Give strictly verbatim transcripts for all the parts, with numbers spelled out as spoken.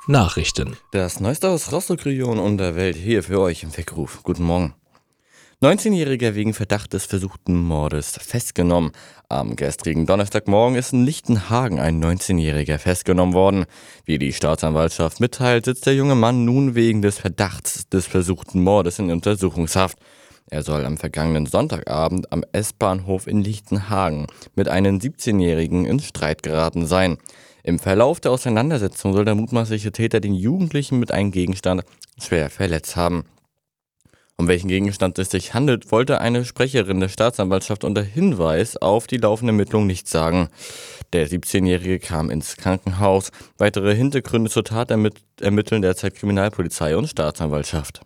Nachrichten. Das Neueste aus Rostock-Region und der Welt hier für euch im Weckruf. Guten Morgen. neunzehnjähriger wegen Verdacht des versuchten Mordes festgenommen. Am gestrigen Donnerstagmorgen ist in Lichtenhagen ein neunzehnjähriger festgenommen worden. Wie die Staatsanwaltschaft mitteilt, sitzt der junge Mann nun wegen des Verdachts des versuchten Mordes in Untersuchungshaft. Er soll am vergangenen Sonntagabend am S-Bahnhof in Lichtenhagen mit einem siebzehnjährigen in Streit geraten sein. Im Verlauf der Auseinandersetzung soll der mutmaßliche Täter den Jugendlichen mit einem Gegenstand schwer verletzt haben. Um welchen Gegenstand es sich handelt, wollte eine Sprecherin der Staatsanwaltschaft unter Hinweis auf die laufende Ermittlung nichts sagen. Der siebzehnjährige kam ins Krankenhaus. Weitere Hintergründe zur Tat ermitt- ermitteln derzeit Kriminalpolizei und Staatsanwaltschaft.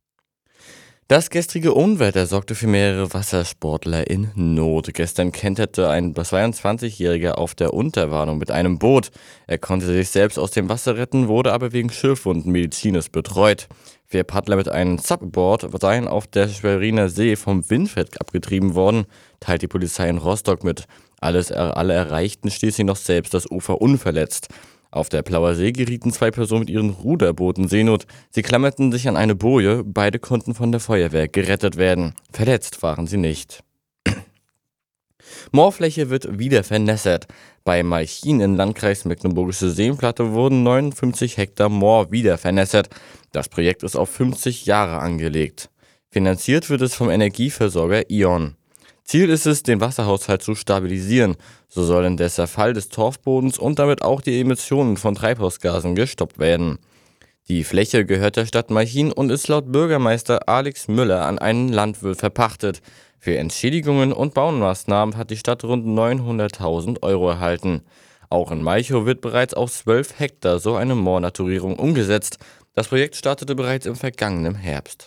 Das gestrige Unwetter sorgte für mehrere Wassersportler in Not. Gestern kenterte ein zweiundzwanzigjähriger auf der Unterwarnung mit einem Boot. Er konnte sich selbst aus dem Wasser retten, wurde aber wegen Schürfwunden medizinisch betreut. Vier Paddler mit einem Subboard seien auf der Schweriner See vom Windfeld abgetrieben worden, teilt die Polizei in Rostock mit. Alles, alle erreichten schließlich noch selbst das Ufer unverletzt. Auf der Plauer See gerieten zwei Personen mit ihren Ruderbooten in Seenot. Sie klammerten sich an eine Boje, beide konnten von der Feuerwehr gerettet werden. Verletzt waren sie nicht. Moorfläche wird wieder vernässert. Bei Malchin im Landkreis Mecklenburgische Seenplatte wurden neunundfünfzig Hektar Moor wieder vernässert. Das Projekt ist auf fünfzig Jahre angelegt. Finanziert wird es vom Energieversorger E O N. Ziel ist es, den Wasserhaushalt zu stabilisieren. So sollen der Zerfall des Torfbodens und damit auch die Emissionen von Treibhausgasen gestoppt werden. Die Fläche gehört der Stadt Malchin und ist laut Bürgermeister Alex Müller an einen Landwirt verpachtet. Für Entschädigungen und Baumaßnahmen hat die Stadt rund neunhunderttausend Euro erhalten. Auch in Malchow wird bereits auf zwölf Hektar so eine Moornaturierung umgesetzt. Das Projekt startete bereits im vergangenen Herbst.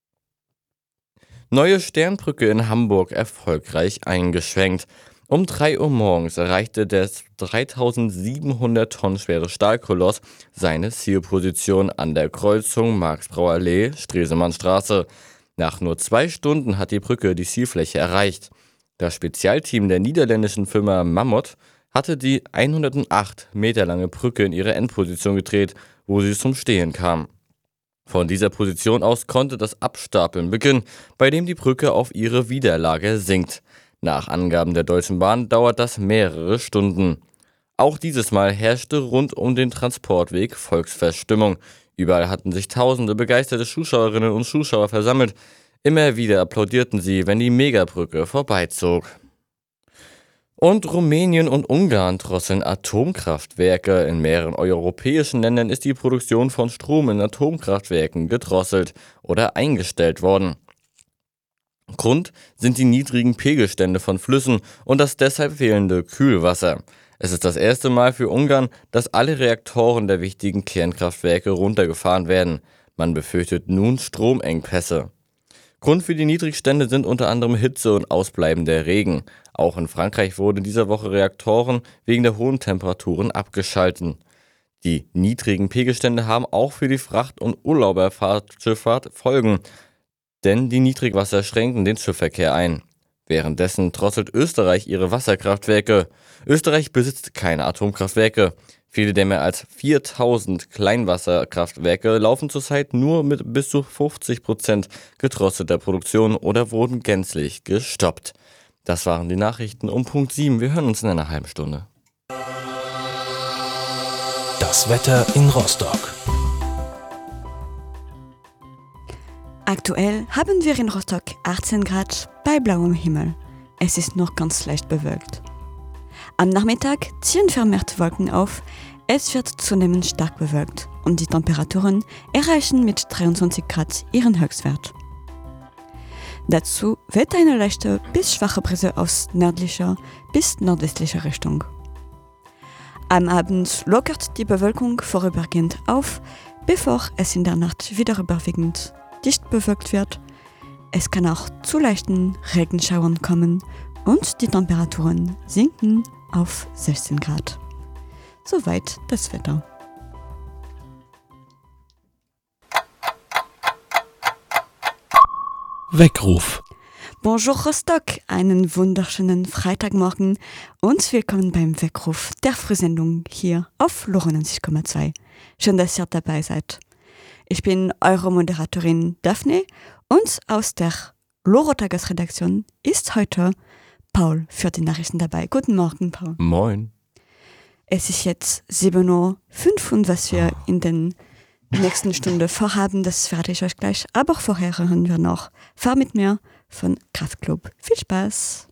Neue Sternbrücke in Hamburg erfolgreich eingeschwenkt. Um drei Uhr morgens erreichte der dreitausendsiebenhundert Tonnen schwere Stahlkoloss seine Zielposition an der Kreuzung Marxbrauer Allee, Stresemannstraße. Nach nur zwei Stunden hat die Brücke die Zielfläche erreicht. Das Spezialteam der niederländischen Firma Mammoth hatte die hundertacht Meter lange Brücke in ihre Endposition gedreht, wo sie zum Stehen kam. Von dieser Position aus konnte das Abstapeln beginnen, bei dem die Brücke auf ihre Widerlage sinkt. Nach Angaben der Deutschen Bahn dauert das mehrere Stunden. Auch dieses Mal herrschte rund um den Transportweg Volksverstimmung. Überall hatten sich tausende begeisterte Zuschauerinnen und Zuschauer versammelt. Immer wieder applaudierten sie, wenn die Megabrücke vorbeizog. Und Rumänien und Ungarn drosseln Atomkraftwerke. In mehreren europäischen Ländern ist die Produktion von Strom in Atomkraftwerken gedrosselt oder eingestellt worden. Grund sind die niedrigen Pegelstände von Flüssen und das deshalb fehlende Kühlwasser. Es ist das erste Mal für Ungarn, dass alle Reaktoren der wichtigen Kernkraftwerke runtergefahren werden. Man befürchtet nun Stromengpässe. Grund für die Niedrigstände sind unter anderem Hitze und ausbleibender Regen. Auch in Frankreich wurden in dieser Woche Reaktoren wegen der hohen Temperaturen abgeschalten. Die niedrigen Pegelstände haben auch für die Fracht- und Urlauberschifffahrt Folgen, denn die Niedrigwasser schränken den Schiffsverkehr ein. Währenddessen drosselt Österreich ihre Wasserkraftwerke. Österreich besitzt keine Atomkraftwerke. Viele der mehr als viertausend Kleinwasserkraftwerke laufen zurzeit nur mit bis zu fünfzig Prozent gedrosselter Produktion oder wurden gänzlich gestoppt. Das waren die Nachrichten um Punkt sieben. Wir hören uns in einer halben Stunde. Das Wetter in Rostock. Aktuell haben wir in Rostock achtzehn Grad bei blauem Himmel. Es ist noch ganz leicht bewölkt. Am Nachmittag ziehen vermehrt Wolken auf, es wird zunehmend stark bewölkt und die Temperaturen erreichen mit dreiundzwanzig Grad ihren Höchstwert. Dazu weht eine leichte bis schwache Brise aus nördlicher bis nordwestlicher Richtung. Am Abend lockert die Bewölkung vorübergehend auf, bevor es in der Nacht wieder überwiegend dicht bewölkt wird. Es kann auch zu leichten Regenschauern kommen und die Temperaturen sinken auf sechzehn Grad. Soweit das Wetter. Weckruf. Bonjour Rostock, einen wunderschönen Freitagmorgen und willkommen beim Weckruf der Frühsendung hier auf neunundneunzig Komma zwei. Schön, dass ihr dabei seid. Ich bin eure Moderatorin Daphne und aus der Loro-Tagesredaktion ist heute Paul für die Nachrichten dabei. Guten Morgen, Paul. Moin. Es ist jetzt sieben Uhr fünf und was wir in den nächsten Stunde vorhaben, das verrate ich euch gleich. Aber vorher hören wir noch Fahr mit mir von Kraftklub. Viel Spaß!